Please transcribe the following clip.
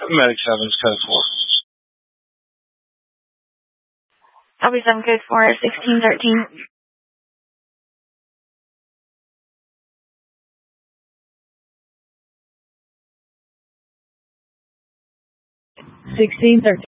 Medic 7's code 4. I'll be 7 code 4, 1613. 1613.